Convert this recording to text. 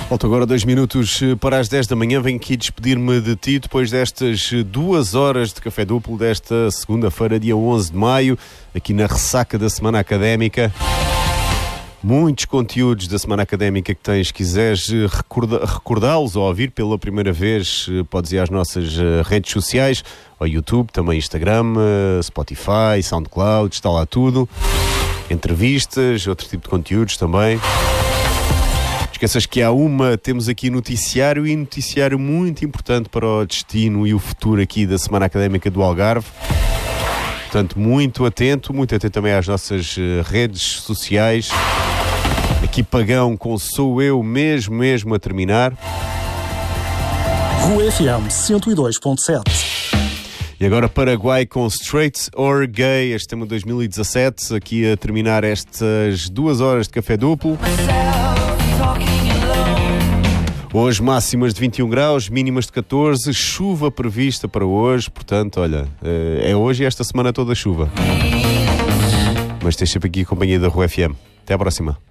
Faltam agora 2 minutos para as 10 da manhã. Venho aqui despedir-me de ti depois destas 2 horas de Café Duplo desta segunda-feira, dia 11 de maio, aqui na ressaca da Semana Académica. Muitos conteúdos da Semana Académica que tens, quiseres recordá-los ou ouvir pela primeira vez, podes ir às nossas redes sociais, ao YouTube, também Instagram, Spotify, SoundCloud, está lá tudo. Entrevistas, outro tipo de conteúdos também. Esqueças que temos aqui noticiário e noticiário muito importante para o destino e o futuro aqui da Semana Académica do Algarve. Portanto, muito atento também às nossas redes sociais. Aqui Pagão com Sou Eu mesmo a terminar. Rua FM 102.7. E agora Paraguai com Straight or Gay, este tema 2017, aqui a terminar estas 2 horas de Café Duplo. Hoje máximas de 21 graus, mínimas de 14, chuva prevista para hoje, portanto, olha, é hoje e esta semana toda chuva. Mas tens sempre aqui a companhia da Rua FM. Até à próxima.